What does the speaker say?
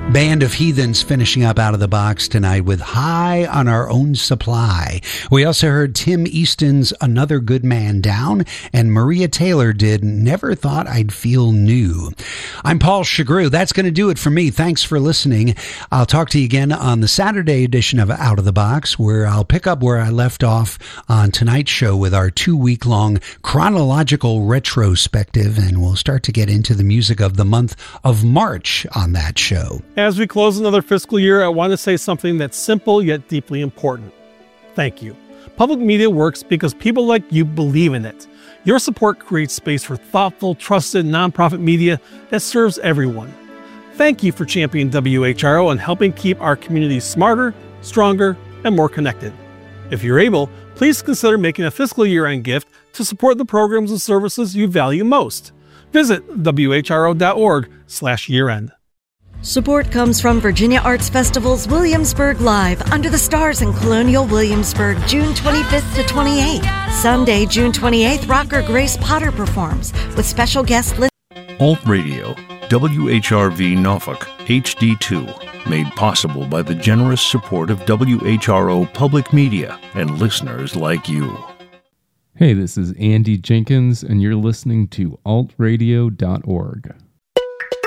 Band of Heathens finishing up Out of the Box tonight with High on Our Own Supply. We also heard Tim Easton's Another Good Man Down, and Maria Taylor did Never Thought I'd Feel New. I'm Paul Chagru. That's going to do it for me. Thanks for listening. I'll talk to you again on the Saturday edition of Out of the Box, where I'll pick up where I left off on tonight's show with our 2-week-long chronological retrospective, and we'll start to get into the music of the month of March on that show. As we close another fiscal year, I want to say something that's simple yet deeply important. Thank you. Public media works because people like you believe in it. Your support creates space for thoughtful, trusted, nonprofit media that serves everyone. Thank you for championing WHRO and helping keep our community smarter, stronger, and more connected. If you're able, please consider making a fiscal year-end gift to support the programs and services you value most. Visit whro.org/year-end. Support comes from Virginia Arts Festival's Williamsburg Live Under the Stars in Colonial Williamsburg, June 25th to 28th. Sunday, June 28th, rocker Grace Potter performs with special guest Alt Radio, WHRV Norfolk, HD2, made possible by the generous support of WHRO Public Media and listeners like you. Hey, this is Andy Jenkins, and you're listening to altradio.org.